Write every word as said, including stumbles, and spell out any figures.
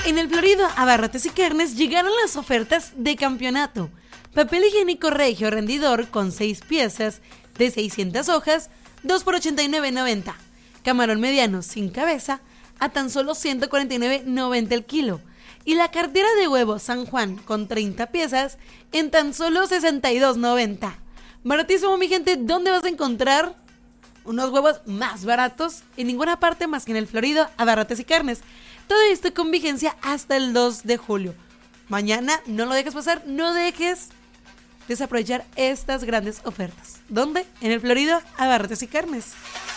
En el Florido Abarrotes y Carnes llegaron las ofertas de campeonato. Papel higiénico Regio rendidor con seis piezas de seiscientas hojas, dos por ochenta y nueve noventa. Camarón mediano sin cabeza a tan solo ciento cuarenta y nueve noventa el kilo. Y la cartera de huevo San Juan con treinta piezas en tan solo sesenta y dos noventa. Baratísimo, mi gente. ¿Dónde vas a encontrar unos huevos más baratos? En ninguna parte más que en el Florido Abarrotes y Carnes. Todo esto con vigencia hasta el dos de julio. Mañana no lo dejes pasar, no dejes desaprovechar estas grandes ofertas. ¿Dónde? En el Florido Abarrotes y Carnes.